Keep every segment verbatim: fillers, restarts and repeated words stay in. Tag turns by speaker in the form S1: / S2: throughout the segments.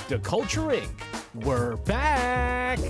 S1: The Culture Incorporated. We're back!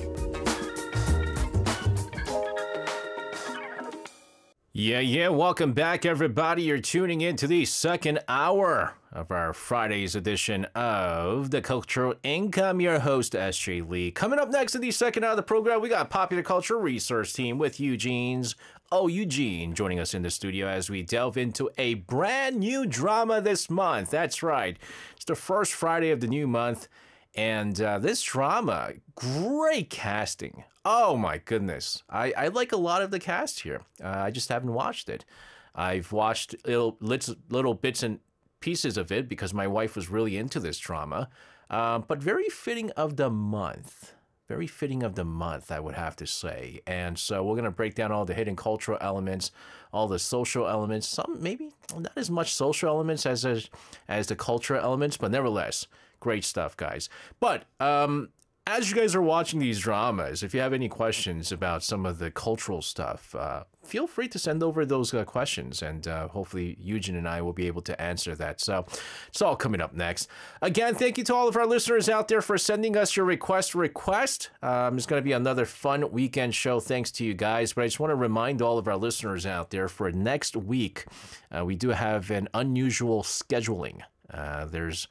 S1: Yeah, yeah, welcome back, everybody. You're tuning in to the second hour of our Friday's edition of The Cultural Incorporated. I'm your host, S J Lee. Coming up next in the second hour of the program, we got Popular Culture Research Team with Eugene's Oh Eugene joining us in the studio as we delve into a brand new drama this month. That's right. It's the first Friday of the new month. And uh, this drama, great casting. Oh my goodness. I, I like a lot of the cast here. Uh, I just haven't watched it. I've watched little, little bits and pieces of it because my wife was really into this drama. Um, but very fitting of the month. Very fitting of the month, I would have to say. And so we're going to break down all the hidden cultural elements, all the social elements, some maybe not as much social elements as as, as the cultural elements, but nevertheless, great stuff, guys. But um, as you guys are watching these dramas, if you have any questions about some of the cultural stuff, uh, feel free to send over those uh, questions, and uh, hopefully Eugene and I will be able to answer that. So it's all coming up next. Again, thank you to all of our listeners out there for sending us your request request. Um, it's going to be another fun weekend show thanks to you guys, but I just want to remind all of our listeners out there for next week, uh, we do have an unusual scheduling. Uh, there's,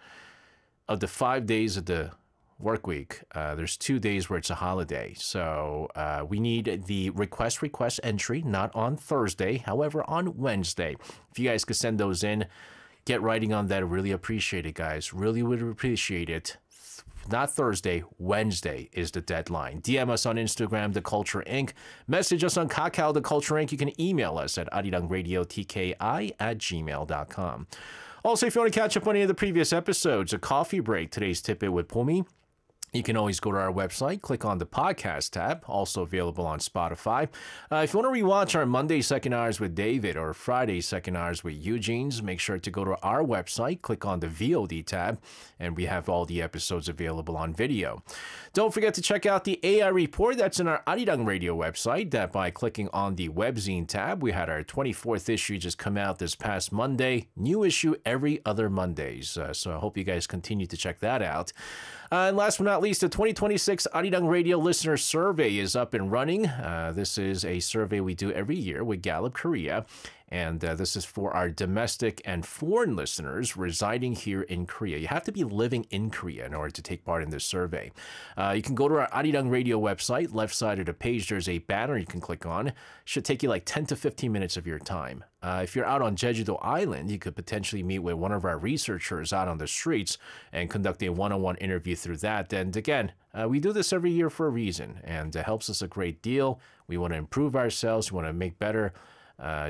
S1: of the five days of the work week, uh, there's two days where it's a holiday. So uh, we need the request request entry, not on Thursday, however, on Wednesday. If you guys could send those in, get writing on that. I really appreciate it, guys. Really would appreciate it. Not Thursday, Wednesday is the deadline. D M us on Instagram, The Culture Incorporated. Message us on Kakao, The Culture Incorporated. You can email us at arirangradiotki at gmail dot com. Also, if you want to catch up on any of the previous episodes, a coffee break, today's Tip-It with Pumi, you can always go to our website, click on the podcast tab, also available on Spotify. Uh, if you want to rewatch our Monday Second Hours with David or Friday Second Hours with Eugene's, make sure to go to our website, click on the V O D tab, and we have all the episodes available on video. Don't forget to check out the A I report that's in our Arirang Radio website. That by clicking on the webzine tab, we had our twenty-fourth issue just come out this past Monday. New issue every other Mondays. Uh, so I hope you guys continue to check that out. Uh, and last but not least, the twenty twenty-six Arirang Radio Listener Survey is up and running. Uh, this is a survey we do every year with Gallup Korea. And uh, this is for our domestic and foreign listeners residing here in Korea. You have to be living in Korea in order to take part in this survey. Uh, you can go to our Arirang Radio website. Left side of the page, there's a banner you can click on. It should take you like ten to fifteen minutes of your time. Uh, if you're out on Jeju-do Island, you could potentially meet with one of our researchers out on the streets and conduct a one-on-one interview through that. And again, uh, we do this every year for a reason, and it helps us a great deal. We want to improve ourselves. We want to make better Uh,